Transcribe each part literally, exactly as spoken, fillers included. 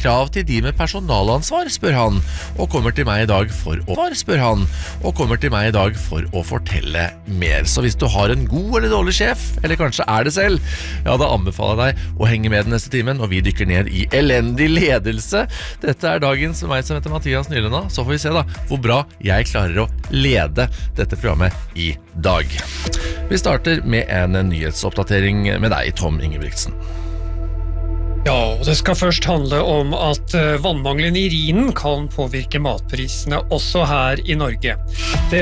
krav til de med personalansvar, spør han, og kommer til meg i dag for å spør han, og kommer til meg i dag for å fortelle mer. Så hvis du har en god eller dårlig sjef, eller kanskje er det selv, ja, da anbefaler jeg deg å henge med den neste timen, og vi dykker ned i elendig ledelse. Dette er dagens med meg som heter Mathias Nylenda, så får vi se da hvor bra jeg klarer å lede dette programmet i dag. Vi starter med en nyhetsoppdatering med deg, Tom Ingebrigtsen. Ja, og det skal først handle om at vannmangelen i Rhinen kan påvirke matprisene også her i Norge. Det,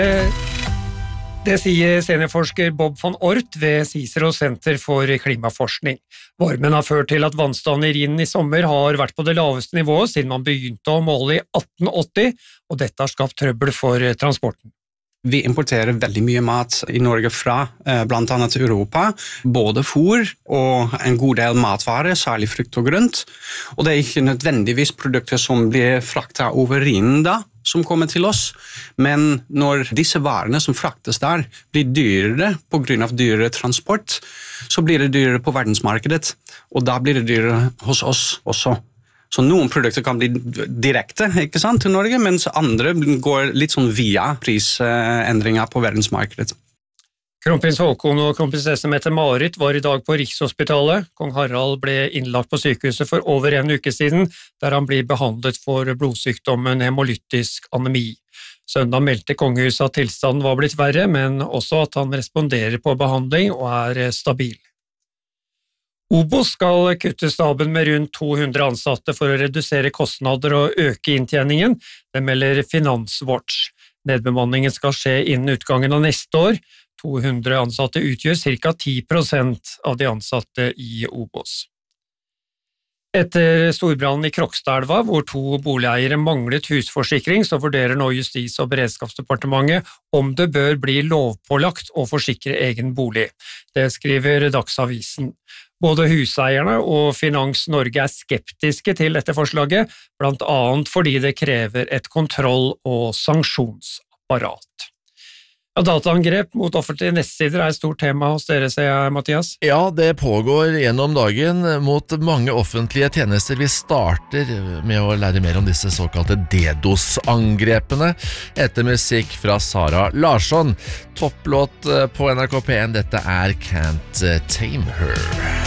det sier seniorforsker Bob van Ort ved Cicero Senter for klimaforskning. Varmen har ført til at vannstanden i Rhinen i sommer har vært på det laveste nivået siden man begynte å måle i atten åtti, og dette har skapt trøbbel for transporten. Vi importerer veldig mye mat i Norge fra eh, blant annet Europa, både fôr og en god del matvarer, særlig frukt og grønt. Og det er ikke nødvendigvis produkter som blir fraktet over Rhinen da, som kommer til oss, men når disse varene som fraktes der blir dyrere på grunn av dyrere transport, så blir det dyrere på verdensmarkedet, og da blir det dyrere hos oss også. Så noen produkter kan bli direkte, ikke sant, til Norge, mens andre går litt sånn via prisendringer på verdensmarkedet. Kronprins Haakon og kronprinsesse Mette-Marit var i dag på Rikshospitalet. Kong Harald ble innlagt på sykehuset for over en uke siden, der han ble behandlet for blodsykdommen hemolytisk anemi. Søndag meldte kongehuset at tilstanden var blitt verre, men også at han responderer på behandling og er stabil. Obos skal kutte staben med rundt to hundre ansatte for å redusere kostnader og øke inntjeningen, det melder Finanswatch. Nedbemanningen skal skje innen utgangen av neste år. to hundre ansatte utgjør ca. ti prosent av de ansatte i Obos. Etter storbrannen i Krokstadelva, hvor to boligeiere manglet husforsikring, så vurderer nå Justis- og beredskapsdepartementet om det bør bli lovpålagt å forsikre egen bolig. Det skriver Dagsavisen. Både huseierne og Finans Norge er skeptiske til dette forslaget, blant annet fordi det krever et kontroll- og sanksjonsapparat. Ja, dataangrep mot offentlige nettsider er et stort tema hos dere, sier jeg, Mathias. Ja, det pågår gjennom dagen mot mange offentlige tjenester. Vi starter med å lære mer om disse såkalte DDoS-angrepene etter musikk fra Sara Larsson. Topplåt på N R K P en, dette er Can't Tame Her.